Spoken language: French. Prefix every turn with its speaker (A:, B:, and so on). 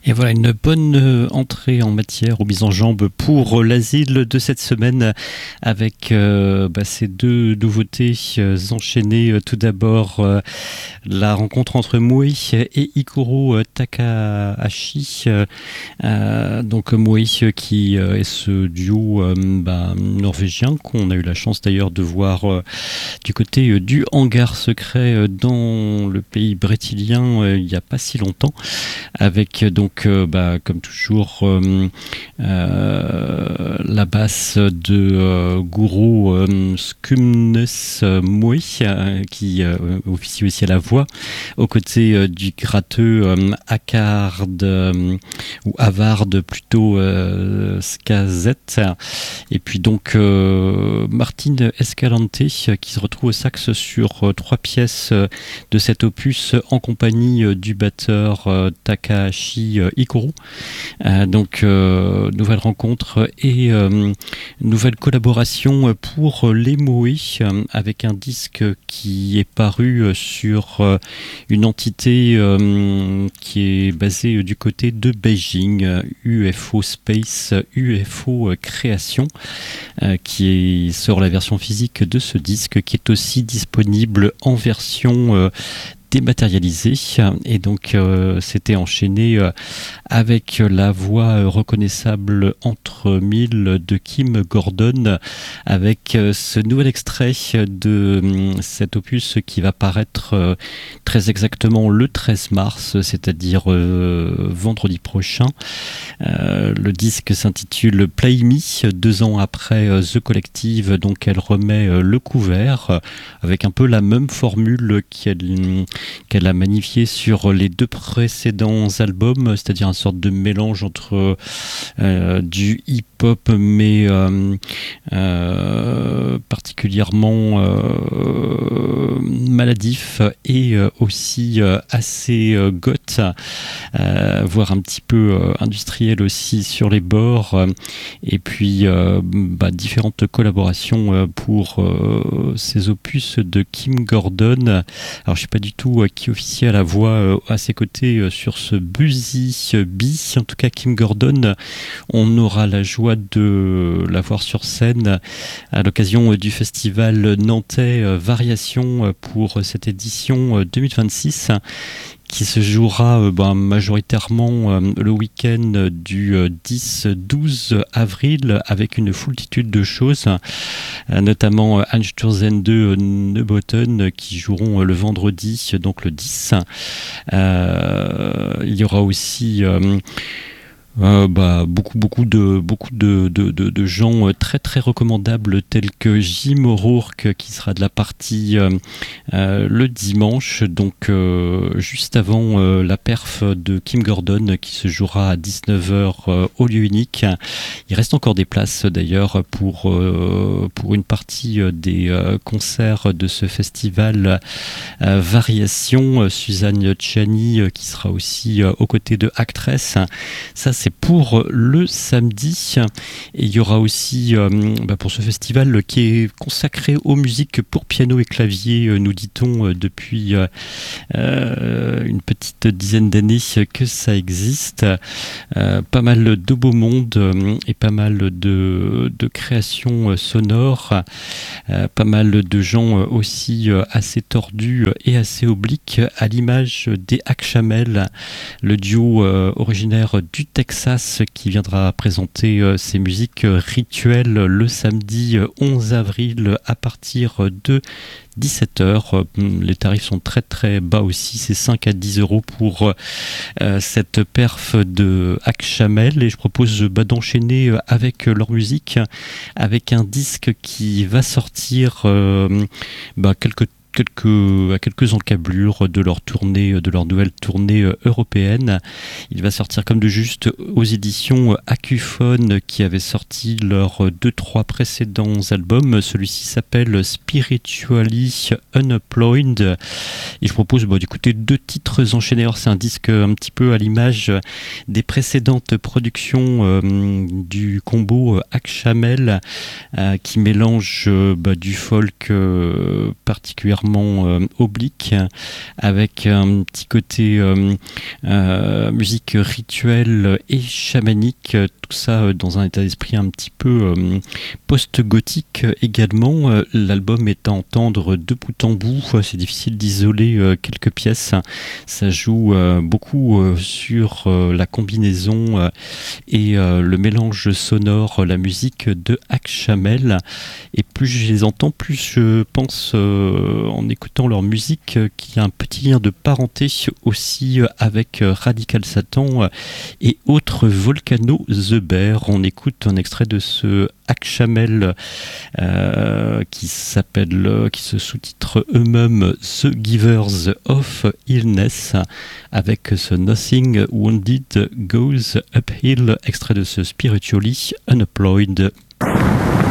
A: Et voilà une bonne entrée en matière aux mises en jambe pour l'asile de cette semaine avec ces deux nouveautés enchaînées. Tout d'abord, la rencontre entre Moe et Ikuro Takahashi. Donc Moe qui est ce duo norvégien qu'on a eu la chance d'ailleurs de voir du côté du hangar secret dans le pays brésilien il n'y a pas si longtemps, avec donc comme toujours la basse de Guru Skumnes Moe qui officie aussi à la voix aux côtés du gratteux Akard ou Avard plutôt Skazet, et puis donc Martin Escalante qui se retrouve au sax sur 3 pièces de cet opus en compagnie du batteur Takahashi Ikuru. Donc nouvelle rencontre et nouvelle collaboration pour les Moe avec un disque qui est paru sur une entité qui est basée du côté de Beijing, UFO Space, UFO Création, qui est sur la version physique de ce disque, qui est aussi disponible en version dématérialisé, et donc c'était enchaîné avec la voix reconnaissable entre mille de Kim Gordon, avec ce nouvel extrait de cet opus qui va paraître très exactement le 13 mars, c'est-à-dire vendredi prochain. Le disque s'intitule Play Me, 2 ans après The Collective, donc elle remet le couvert avec un peu la même formule qu'elle a magnifié sur les 2 précédents albums, c'est-à-dire une sorte de mélange entre du hip-hop mais particulièrement maladif et aussi assez goth, voire un petit peu industriel aussi sur les bords, et puis différentes collaborations pour ces opus de Kim Gordon. Alors je sais pas du tout qui officie à la voix à ses côtés sur ce Busy Bee. En tout cas, Kim Gordon, on aura la joie de la voir sur scène à l'occasion du festival nantais Variation pour cette édition 2026, qui se jouera majoritairement le week-end du 10-12 avril, avec une foultitude de choses, notamment Einstürzen de Neubotten qui joueront le vendredi, donc le 10. Il y aura aussi beaucoup de gens très très recommandables, tels que Jim O'Rourke qui sera de la partie le dimanche, donc juste avant la perf de Kim Gordon qui se jouera à 19h au lieu unique. Il reste encore des places d'ailleurs pour une partie des concerts de ce festival Variation. Suzanne Ciani qui sera aussi aux côtés de Actress. Ça, c'est pour le samedi. Et il y aura aussi pour ce festival qui est consacré aux musiques pour piano et clavier, nous dit-on depuis une petite dizaine d'années que ça existe. Pas mal de beau monde et pas mal de créations sonores, pas mal de gens aussi assez tordus et assez obliques, à l'image des Hakshamel, le duo originaire du Texas, qui viendra présenter ses musiques rituelles le samedi 11 avril à partir de 17h. Les tarifs sont très très bas aussi, c'est 5 à 10 euros pour cette perf de Hakshamel, et je propose d'enchaîner avec leur musique, avec un disque qui va sortir à quelques encablures de leur tournée, de leur nouvelle tournée européenne. Il va sortir comme de juste aux éditions Acufone, qui avait sorti leurs 2-3 précédents albums. Celui-ci s'appelle Spiritually Unemployed, et je propose d'écouter 2 titres enchaînés. Alors, c'est un disque un petit peu à l'image des précédentes productions du combo Hakshamel, qui mélange du folk particulièrement légèrement oblique, avec un petit côté musique rituelle et chamanique, tout ça dans un état d'esprit un petit peu post-gothique également. L'album est à entendre de bout en bout, c'est difficile d'isoler quelques pièces. Ça joue beaucoup sur la combinaison et le mélange sonore, la musique de Hakshamel. Et plus je les entends, plus je pense en écoutant leur musique qu'il y a un petit lien de parenté aussi avec Radical Satan et autres Volcano The Bear. On écoute un extrait de ce Hakshamel qui se sous-titre eux-mêmes The Givers of Illness, avec ce Nothing Wounded Goes Uphill, extrait de ce Spiritually Unemployed.